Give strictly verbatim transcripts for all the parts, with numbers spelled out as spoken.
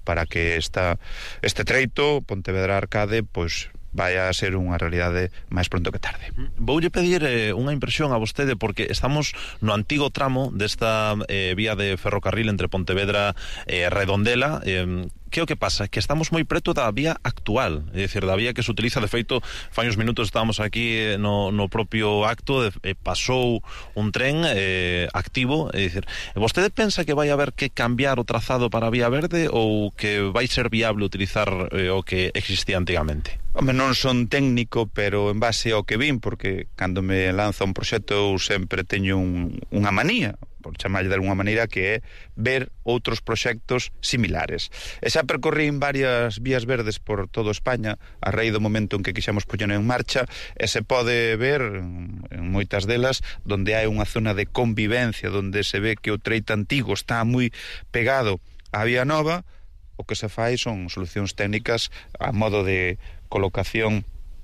para que esta, este treito Pontevedra-Arcade pois vai a ser unha realidade máis pronto que tarde. Voulle pedir eh, unha impresión a vostede, porque estamos no antigo tramo desta eh, vía de ferrocarril entre Pontevedra e eh, Redondela. eh, Que é o que pasa? Que estamos moi preto da vía actual, é dicir, da vía que se utiliza. De feito, fai uns minutos estábamos aquí no, no propio acto, de, eh, pasou un tren eh, activo, é dicir, vostede pensa que vai haber que cambiar o trazado para a vía verde ou que vai ser viable utilizar eh, o que existía antigamente? Home, non son técnico, pero en base ao que vin, porque cando me lanza un proxecto eu sempre teño un, unha manía, por chamarlle de alguma maneira, que é ver outros proxectos similares. E xa percorrín varias vías verdes por toda España a raíz do momento en que quixemos poñer en marcha, e se pode ver en moitas delas donde hai unha zona de convivencia, donde se ve que o treito antigo está moi pegado á vía nova. O que se fai son solucións técnicas a modo de colocación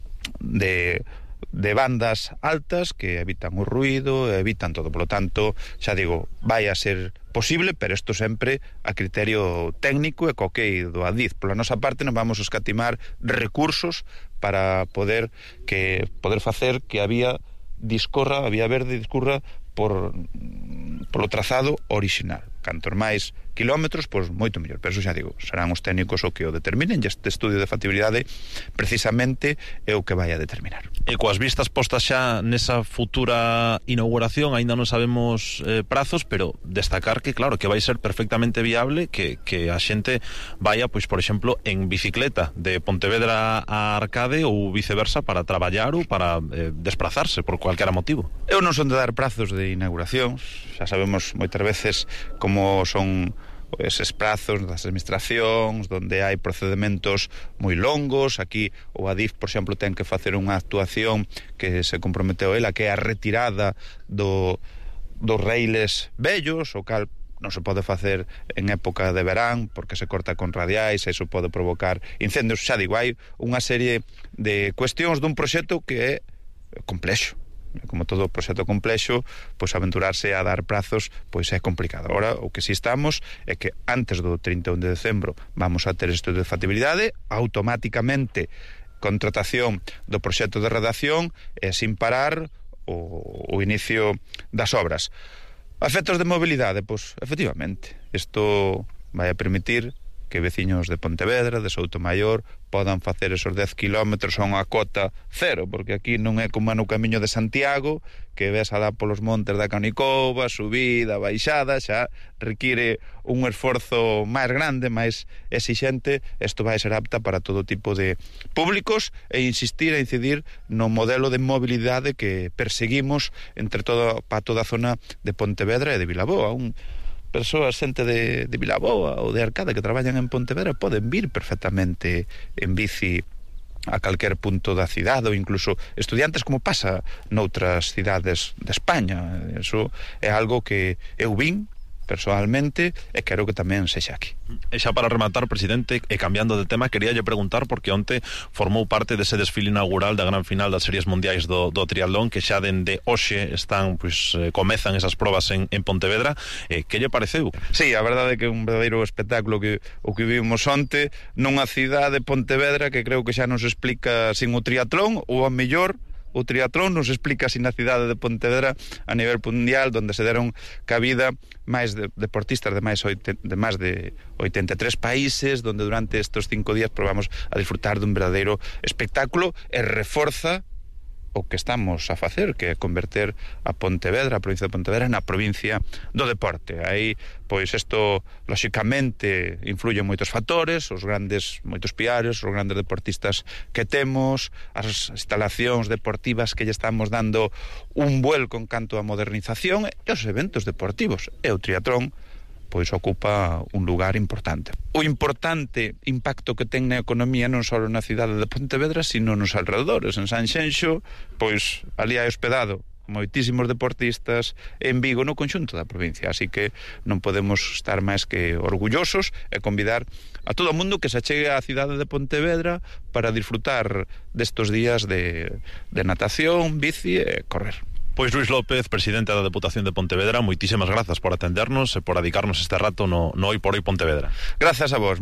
de de bandas altas que evitan o ruido, evitan todo. Por lo tanto, xa digo, vai a ser posible, pero isto sempre a criterio técnico e co que do Adif. Pola nosa parte non vamos a escatimar recursos para poder que poder facer que a vía discorra, a vía verde discorra por polo trazado original. Cantos máis kilómetros, pois moito mellor. Pero eso xa digo, serán os técnicos o que o determinen, e este estudio de factibilidade precisamente é o que vai a determinar. E coas vistas postas xa nesa futura inauguración, aínda non sabemos eh, prazos, pero destacar que, claro, que vai ser perfectamente viable que, que a xente vaya, pois, por exemplo, en bicicleta de Pontevedra a Arcade ou viceversa para traballar ou para eh, desplazarse por cualquiera motivo. Eu non son de dar prazos de inauguración, xa sabemos moitas veces como son eses prazos das administracións, donde hai procedementos moi longos. Aquí o Adif, por exemplo, ten que facer unha actuación que se comprometeu ela, que é a retirada do, dos reiles vellos, o cal non se pode facer en época de verán porque se corta con radiais e iso pode provocar incendios. Xa digo, hai unha serie de cuestións dun proxecto que é complexo. Como todo proxecto complexo, pois aventurarse a dar prazos pois é complicado. Agora, o que si estamos é que antes do trinta e un de decembro vamos a ter estudio de factibilidade, automáticamente contratación do proxecto de redacción e sin parar o, o inicio das obras. Efectos de mobilidade, pois efectivamente, isto vai a permitir que veciños de Pontevedra, de Soutomaior, podan facer esos dez kilómetros a unha cota cero, porque aquí non é como no camiño de Santiago, que ves a dar polos montes da Canicova, subida, baixada, xa require un esforzo máis grande, máis exixente. Isto vai ser apta para todo tipo de públicos e insistir e incidir no modelo de mobilidade que perseguimos entre todo, para toda a zona de Pontevedra e de Vilaboa. Un persoas, xente de, de Vilaboa ou de Arcade que traballan en Pontevedra poden vir perfectamente en bici a calquer punto da cidade, ou incluso estudiantes, como pasa noutras cidades de España. Eso é algo que eu vin personalmente e quero que tamén sexa aquí. E xa para rematar, presidente, e cambiando de tema, queríalle preguntar, porque onte formou parte dese desfile inaugural da gran final das series mundiais do, do triatlón, que xa dende hoxe están, pois, eh, comezan esas probas en, en Pontevedra. Eh, que lle pareceu? Sí, a verdade é que é un verdadeiro espectáculo que o que vimos onte nunha cidade de Pontevedra que creo que xa nos explica sin o triatlón, ou a mellor o triatlón nos explica así na cidade de Pontevedra a nivel mundial, donde se deron cabida máis de, deportistas de máis oite, de máis de oitenta e tres países, donde durante estes cinco días probamos a disfrutar dun verdadeiro espectáculo e reforza o que estamos a facer, que é converter a Pontevedra, a provincia de Pontevedra, na provincia do deporte. Aí, pois, isto, lóxicamente, influye en moitos factores, os grandes, moitos piares, os grandes deportistas que temos, as instalacións deportivas que lle estamos dando un vuelco en canto a modernización, e os eventos deportivos, e o triatlón, pois ocupa un lugar importante. O importante impacto que ten na economía non só na cidade de Pontevedra, sino nos alrededores. En Sanxenxo, pois ali hai hospedado moitísimos deportistas, en Vigo, no conxunto da provincia. Así que non podemos estar máis que orgullosos e convidar a todo o mundo que se achegue á cidade de Pontevedra para disfrutar destos días de, de natación, bici e correr. Pois Luís López, presidente da Deputación de Pontevedra, moitísimas grazas por atendernos e por dedicarnos este rato no, no Hoy por Hoy Pontevedra. Grazas a vos.